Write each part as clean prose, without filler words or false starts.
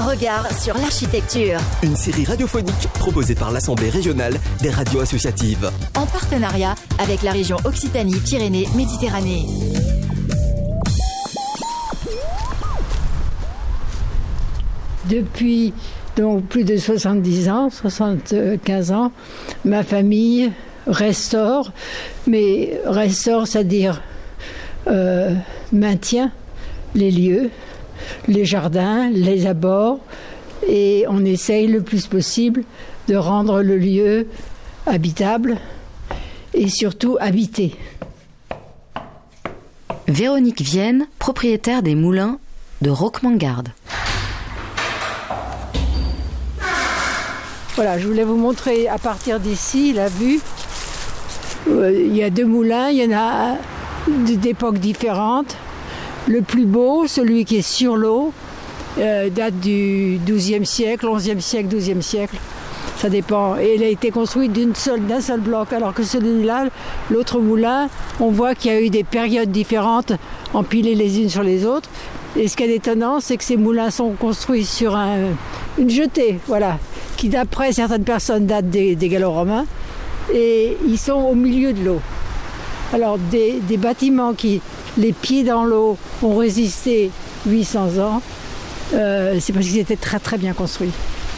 regard sur l'architecture. Une série radiophonique proposée par l'Assemblée régionale des radios associatives. En partenariat avec la région Occitanie-Pyrénées-Méditerranée. Depuis donc plus de 70 ans, 75 ans, ma famille restaure, mais restaure, c'est-à-dire maintient les lieux, les jardins, les abords, et on essaye le plus possible de rendre le lieu habitable et surtout habité. Véronique Vienne, propriétaire des moulins de Roquemangarde. Voilà, je voulais vous montrer à partir d'ici la vue. Il y a 2 moulins, il y en a d'époques différentes. Le plus beau, celui qui est sur l'eau, date du XIIe siècle, XIe siècle, XIIe siècle. Ça dépend. Et il a été construit d'un seul bloc. Alors que celui-là, l'autre moulin, on voit qu'il y a eu des périodes différentes empilées les unes sur les autres. Et ce qui est étonnant, c'est que ces moulins sont construits sur une jetée, voilà, qui d'après certaines personnes date des gallo-romains. Et ils sont au milieu de l'eau. Alors des bâtiments qui, les pieds dans l'eau, ont résisté 800 ans, c'est parce qu'ils étaient très très bien construits.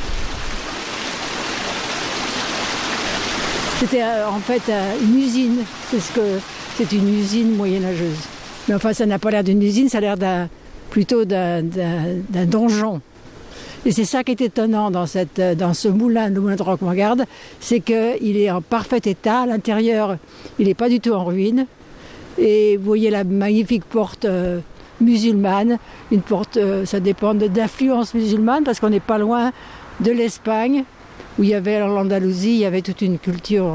C'était en fait une usine, c'est une usine moyenâgeuse. Mais enfin ça n'a pas l'air d'une usine, ça a l'air plutôt d'un donjon. Et c'est ça qui est étonnant dans ce moulin, le moulin de Roquemangarde, c'est qu'il est en parfait état. À l'intérieur, il n'est pas du tout en ruine. Et vous voyez la magnifique porte musulmane. Une porte, ça dépend d'influence musulmane, parce qu'on n'est pas loin de l'Espagne, où il y avait l'Andalousie, il y avait toute une culture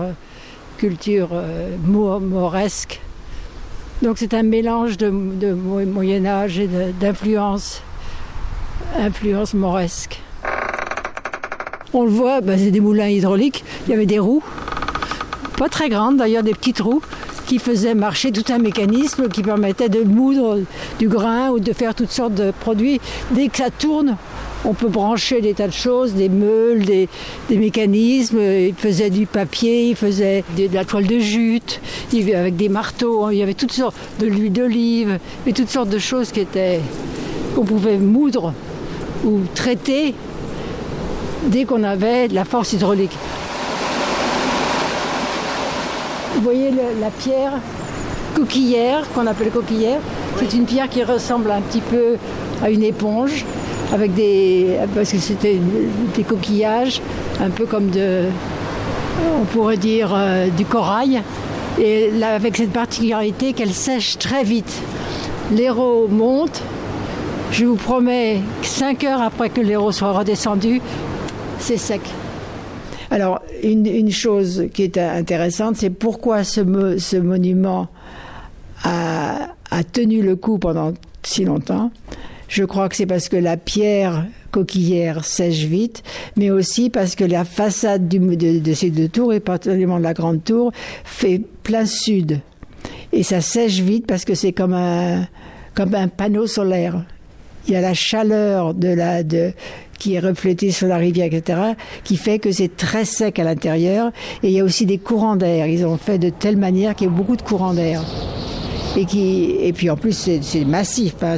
mauresque. Donc c'est un mélange de Moyen-Âge et d'influence mauresque. On le voit, c'est des moulins hydrauliques. Il y avait des roues, pas très grandes d'ailleurs, des petites roues qui faisaient marcher tout un mécanisme qui permettait de moudre du grain ou de faire toutes sortes de produits. Dès que ça tourne, on peut brancher des tas de choses, des meules, des mécanismes. Ils faisaient du papier, ils faisaient de la toile de jute, avec des marteaux. Il y avait toutes sortes de l'huile d'olive, et toutes sortes de choses qu'on pouvait moudre ou traiter dès qu'on avait de la force hydraulique. Vous voyez la pierre coquillière, qu'on appelle coquillière. C'est une pierre qui ressemble un petit peu à une éponge, parce que c'était des coquillages, un peu comme on pourrait dire du corail. Et là, avec cette particularité qu'elle sèche très vite. L'hérault monte. Je vous promets que 5 heures après que l'hérault soit redescendu, c'est sec. Alors, une chose qui est intéressante, c'est pourquoi ce monument a tenu le coup pendant si longtemps. Je crois que c'est parce que la pierre coquillière sèche vite, mais aussi parce que la façade de ces 2 tours, et particulièrement de la grande tour, fait plein sud. Et ça sèche vite parce que c'est comme un panneau solaire. Il y a la chaleur qui est reflétée sur la rivière, etc., qui fait que c'est très sec à l'intérieur. Et il y a aussi des courants d'air. Ils ont fait de telle manière qu'il y a beaucoup de courants d'air. Et puis en plus, c'est massif. Hein,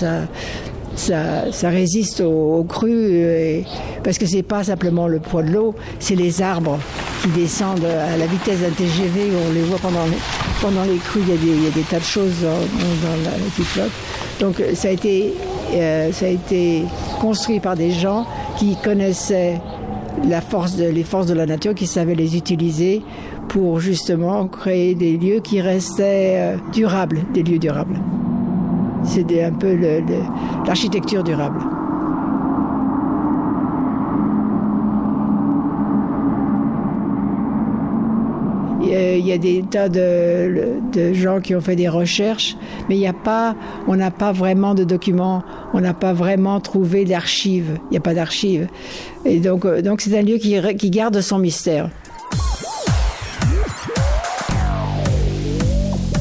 ça résiste aux crues. Parce que c'est pas simplement le poids de l'eau, c'est les arbres qui descendent à la vitesse d'un TGV. On les voit pendant les crues. Il y a des tas de choses qui flottent. Donc ça a été construit par des gens qui connaissaient les forces de la nature, qui savaient les utiliser pour justement créer des lieux qui restaient durables, des lieux durables. C'est un peu l'architecture durable. Il y a des tas de gens qui ont fait des recherches, mais on n'a pas vraiment de documents, on n'a pas vraiment trouvé d'archives. Il n'y a pas d'archives. Et donc c'est un lieu qui garde son mystère.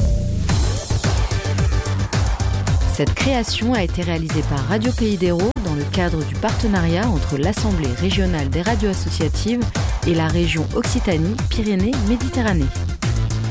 Cette création a été réalisée par Radio Pays d'Hérault dans dans le cadre du partenariat entre l'Assemblée régionale des radios associatives et la région Occitanie-Pyrénées-Méditerranée.